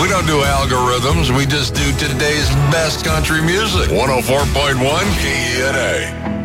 We don't do algorithms. We just do today's best country music. 104.1 KENA.